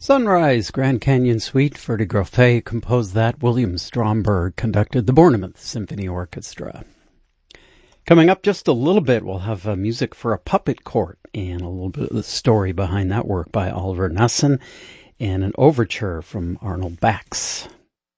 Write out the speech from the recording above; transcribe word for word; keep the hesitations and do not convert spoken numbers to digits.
Sunrise, Grand Canyon Suite, Verdi Grofé composed that. William Stromberg conducted the Bournemouth Symphony Orchestra. Coming up just a little bit, we'll have uh, music for a puppet court and a little bit of the story behind that work by Oliver Knussen and an overture from Arnold Bax.